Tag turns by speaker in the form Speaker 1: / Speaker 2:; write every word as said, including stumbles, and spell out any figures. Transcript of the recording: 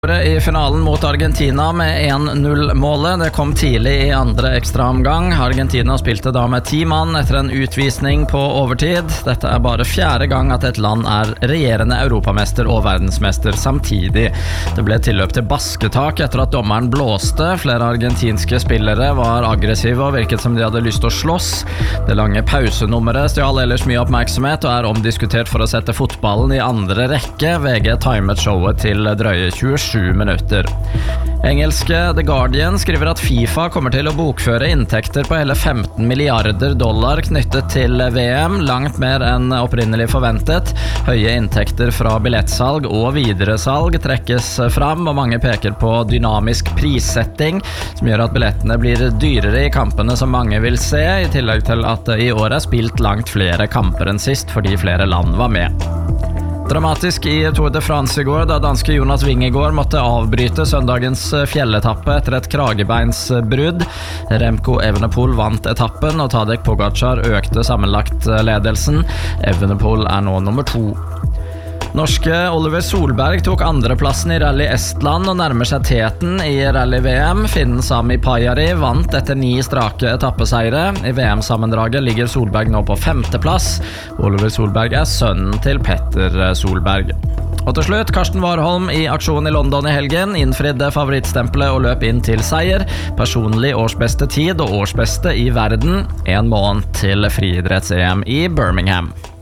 Speaker 1: I finalen mot Argentina med en null-målet. Det kom tidlig i andre ekstraomgang. Argentina spilte da med ti mann etter en utvisning på overtid. Dette er bare fjerde gang at et land er regjerende europamester og verdensmester samtidig. Det ble tilløp til basketak etter at dommeren blåste. Flere argentinske spillere var aggressive og virket som de hadde lyst til å slåss. Det lange pausenummeret stjal ellers mye oppmerksomhet og er omdiskutert for å sette fotballen i andre rekke. V G timet showet til drøye tjuesju minutter. Engelske The Guardian skriver at FIFA kommer til å bokføre inntekter på hele femten milliarder dollar knyttet til V M, langt mer enn opprinnelig forventet. Høye inntekter fra billettsalg og videresalg trekkes fram, og mange peker på dynamisk prissetting, som gjør at billettene blir dyrere i kampene som mange vil se, i tillegg til at det i år er spilt langt flere kamper enn sist fordi flere land var med. Dramatisk i Tour de France i går, da danske Jonas Vingegaard måtte avbryte søndagens fjelletappe etter et kragebeinsbrudd. Remco Evenepoel vant etappen, og Tadej Pogacar økte sammenlagt ledelsen. Evenepoel er nå nummer to. Norske Oliver Solberg tok andreplassen i Rally Estland og nærmer seg teten i Rally V M. Finnen Sami Pajari vant etter ni strake etappeseire. I V M-sammendraget ligger Solberg nå på femteplass. Oliver Solberg er sønnen til Petter Solberg. Og til slutt, Karsten Warholm i aksjon i London i helgen, innfridde favorittstempelet og løp inn til seier. Personlig årsbeste tid og årsbeste i verden. En måned til friidretts-E M i Birmingham.